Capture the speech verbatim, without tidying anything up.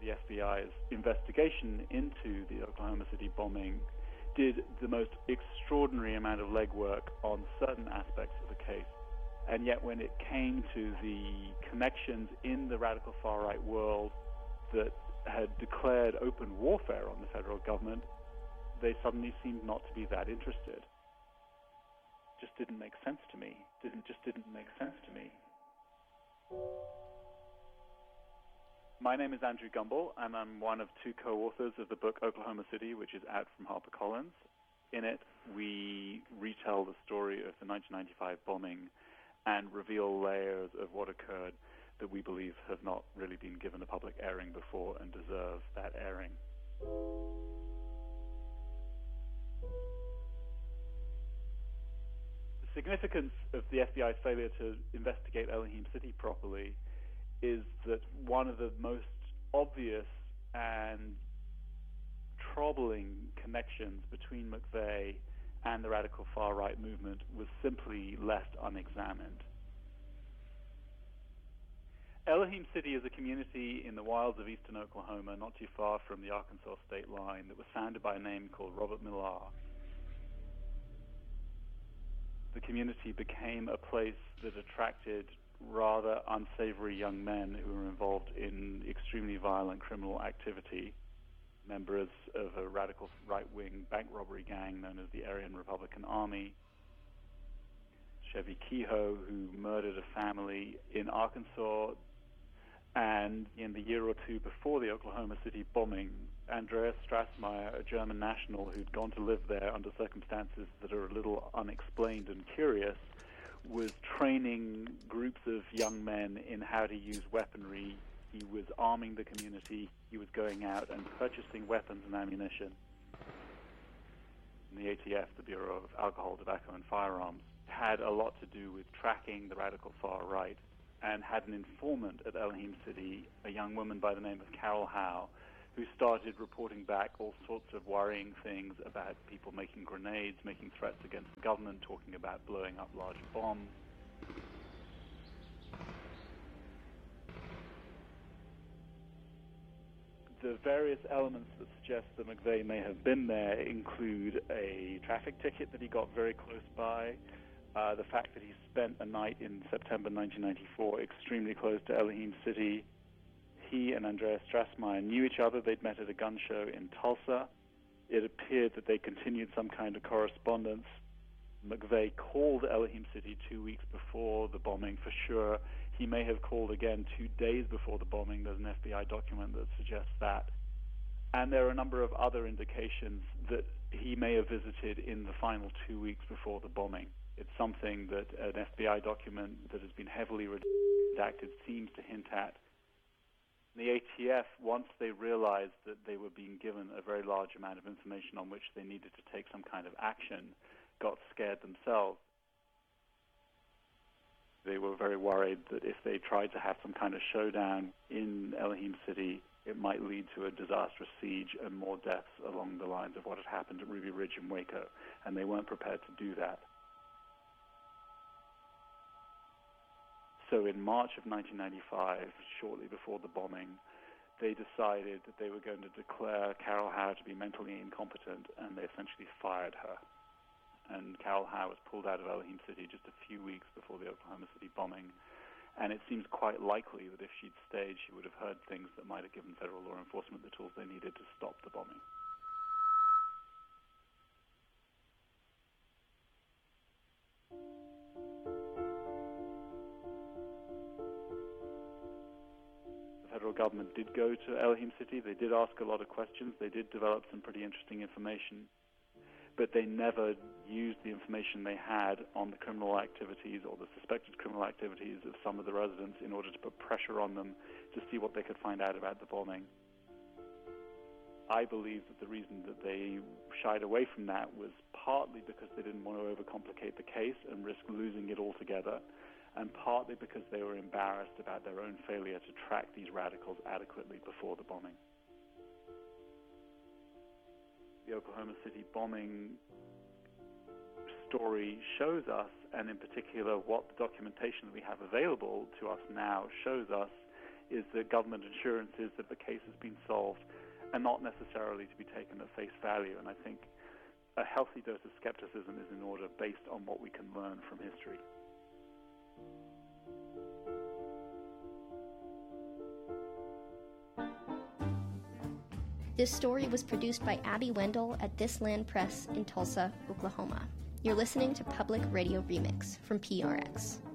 the F B I's investigation into the Oklahoma City bombing did the most extraordinary amount of legwork on certain aspects of the case. And yet when it came to the connections in the radical far-right world that had declared open warfare on the federal government, they suddenly seemed not to be that interested. Just didn't make sense to me. Didn't just didn't make sense to me. My name is Andrew Gumbel, and I'm one of two co-authors of the book Oklahoma City, which is out from HarperCollins. In it, we retell the story of the nineteen ninety-five bombing and reveal layers of what occurred that we believe have not really been given a public airing before and deserve that airing. The significance of the F B I's failure to investigate Elohim City properly is that one of the most obvious and troubling connections between McVeigh and the radical far-right movement was simply left unexamined. Elohim City is a community in the wilds of eastern Oklahoma, not too far from the Arkansas state line, that was founded by a name called Robert Millar. The community became a place that attracted rather unsavory young men who were involved in extremely violent criminal activity, members of a radical right-wing bank robbery gang known as the Aryan Republican Army, Chevy Kehoe, who murdered a family in Arkansas, and in the year or two before the Oklahoma City bombing, Andreas Strassmeyer, a German national who'd gone to live there under circumstances that are a little unexplained and curious, was training groups of young men in how to use weaponry. He was arming the community. He was going out and purchasing weapons and ammunition. And the A T F, the Bureau of Alcohol, Tobacco, and Firearms, had a lot to do with tracking the radical far right, and had an informant at Elohim City, a young woman by the name of Carol Howe, who started reporting back all sorts of worrying things about people making grenades, making threats against the government, talking about blowing up large bombs. The various elements that suggest that McVeigh may have been there include a traffic ticket that he got very close by, uh, the fact that he spent a night in September nineteen ninety-four extremely close to Elohim City. He and Andreas Strassmeyer knew each other. They'd met at a gun show in Tulsa. It appeared that they continued some kind of correspondence. McVeigh called Elohim City two weeks before the bombing for sure. He may have called again two days before the bombing. There's an F B I document that suggests that. And there are a number of other indications that he may have visited in the final two weeks before the bombing. It's something that an F B I document that has been heavily redacted seems to hint at. The A T F, once they realized that they were being given a very large amount of information on which they needed to take some kind of action, got scared themselves. They were very worried that if they tried to have some kind of showdown in Elohim City, it might lead to a disastrous siege and more deaths along the lines of what had happened at Ruby Ridge and Waco, and they weren't prepared to do that. So in March of nineteen ninety-five, shortly before the bombing, they decided that they were going to declare Carol Howe to be mentally incompetent, and they essentially fired her. And Carol Howe was pulled out of Elohim City just a few weeks before the Oklahoma City bombing. And it seems quite likely that if she'd stayed, she would have heard things that might have given federal law enforcement the tools they needed to stop the bombing. The federal government did go to Elohim City. They did ask a lot of questions. They did develop some pretty interesting information. But they never used the information they had on the criminal activities or the suspected criminal activities of some of the residents in order to put pressure on them to see what they could find out about the bombing. I believe that the reason that they shied away from that was partly because they didn't want to overcomplicate the case and risk losing it altogether, and partly because they were embarrassed about their own failure to track these radicals adequately before the bombing. The Oklahoma City bombing story shows us, and in particular what the documentation that we have available to us now shows us, is the government assurances that the case has been solved, and not necessarily to be taken at face value. And I think a healthy dose of skepticism is in order based on what we can learn from history. This story was produced by Abby Wendell at This Land Press in Tulsa, Oklahoma. You're listening to Public Radio Remix from P R X.